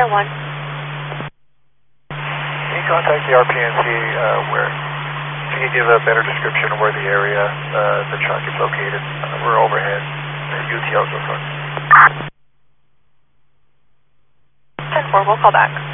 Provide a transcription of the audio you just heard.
Air 1. Can you contact the RPNC where, if you could give a better description of where the area the truck is located? We're overhead, the UTL goes on. 10-4, we'll call back.